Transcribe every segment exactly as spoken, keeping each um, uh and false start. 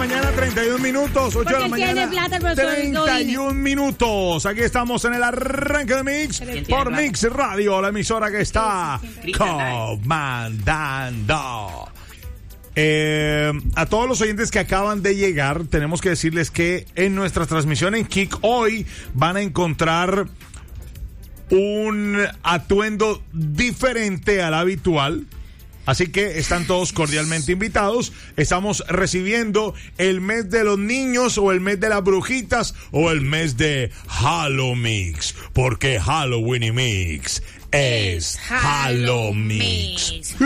mañana, treinta y un minutos. ocho de la mañana, plata, treinta y un minutos. Aquí estamos en el arranque de Mix por Mix Radio, la emisora que está comandando. Eh, a todos los oyentes que acaban de llegar, tenemos que decirles que en nuestra transmisión en Kick hoy van a encontrar un atuendo diferente al habitual. Así que están todos cordialmente invitados. Estamos recibiendo el mes de los niños o el mes de las brujitas o el mes de Halloween Mix, porque Halloween y Mix es Halloween Mix.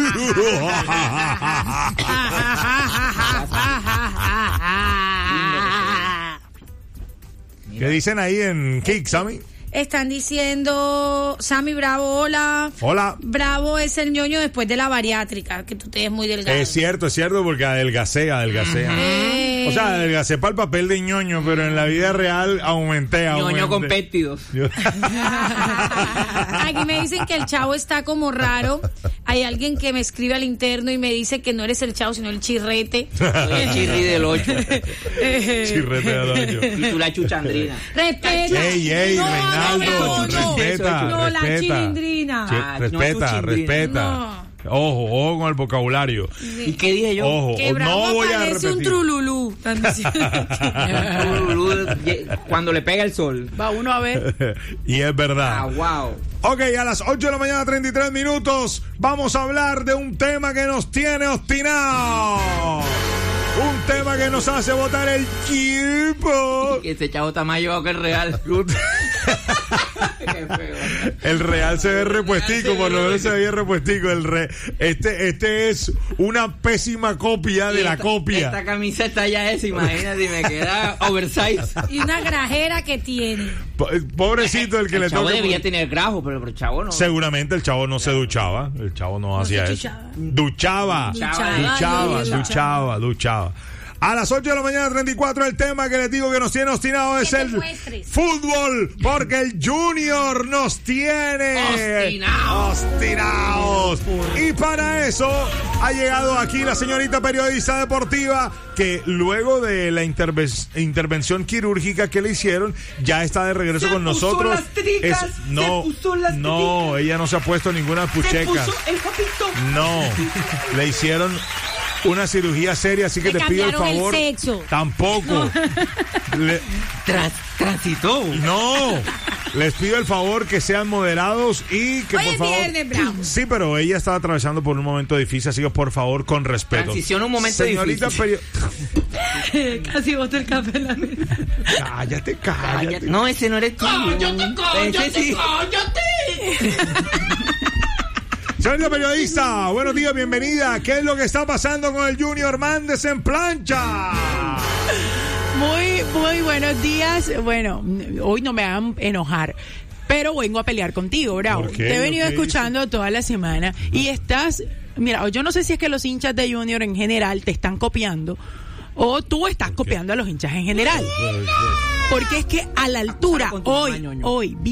¿Qué dicen ahí en Kick, Sammy? Están diciendo, Sammy Bravo, hola. Hola. Bravo es el ñoño después de la bariátrica, que tú te ves muy delgado. Es cierto, es cierto, porque adelgacé, adelgacé. Eh. O sea, adelgacé para el papel de ñoño, pero en la vida real aumenté, aumenté. Ñoño con péptidos. Aquí me dicen que el chavo está como raro. Hay alguien que me escribe al interno y me dice que no eres el chavo, sino el chirrete. Soy el chirri del ocho. Chirrete del ocho. Y tú la chuchandrina. Respeta. Ey, ey, no, Reinaldo, no, no, respeta, no, la respeta. chilindrina. Chi- Ah, no, respeta, tu chilindrina. respeta. No. Ojo, ojo con el vocabulario. ¿Y qué dije yo? Ojo, Que Bravo no voy a parece un repetir. trululú. Están diciendo. Cuando le pega el sol. Va uno a ver. Y es verdad. Ah, wow. Ok, a las ocho de la mañana, treinta y tres minutos, vamos a hablar de un tema que nos tiene obstinados. Un tema que nos hace botar el chipo. Que ese chavo está más llevado que el real. Qué feo. El real se ve repuestico, por lo menos se ve repuestico. El re... este, este es una pésima copia de Y la esta- copia. Esta camiseta ya es, imagínate, me queda oversize. Y una grajera que tiene. Po- Pobrecito el que el le chavo toca. debía tener grajo, pero el chavo no. Seguramente el chavo no se duchaba. El chavo no, No hacía se eso. duchaba. Duchaba. Duchaba, Duchaba, duchaba. duchaba, duchaba. A las ocho de la mañana, treinta y cuatro, el tema que les digo que nos tiene obstinados es Que te el muestres. fútbol, porque el Junior nos tiene Obstinados. obstinados. Y para eso ha llegado aquí la señorita periodista deportiva que luego de la interve- intervención quirúrgica que le hicieron, ya está de regreso Se con puso nosotros. las tricas, Es- no, se puso las no, tricas. ella no se ha puesto ninguna Se pucheca. puso el papito. No, le hicieron una cirugía seria, así que Le te pido el cambiaron el favor. sexo. Tampoco. Le- Tras, transitó. no, les pido el favor que sean moderados y que Hoy por es favor. viernes, Bravo. Sí, pero ella estaba atravesando por un momento difícil, así que por favor, con respeto. Transición a un momento Señorita difícil. Eh, Casi boté el café en la mesa. perio- Cállate, cállate. Cállate. No, ese no eres tú. Ese sí. Señorita periodista, buenos días, bienvenida. ¿Qué es lo que está pasando con el Junior Mández en plancha? Muy, muy buenos días. Bueno, hoy no me hagan enojar, pero vengo a pelear contigo, Bravo. ¿Por qué? Te he venido ¿Qué escuchando toda la semana y estás, mira, yo no sé si es que los hinchas de Junior en general te están copiando o tú estás copiando a los hinchas en general. Porque es que a la altura, Con tu mamá, hoy, ñoño. hoy,